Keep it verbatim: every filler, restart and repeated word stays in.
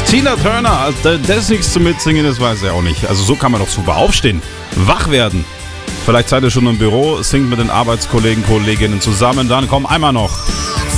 Tina Turner, das nichts zum Mitsingen, das weiß er auch nicht. Also so kann man doch super aufstehen, wach werden. Vielleicht seid ihr schon im Büro, singt mit den Arbeitskollegen, Kolleginnen zusammen, dann komm einmal noch.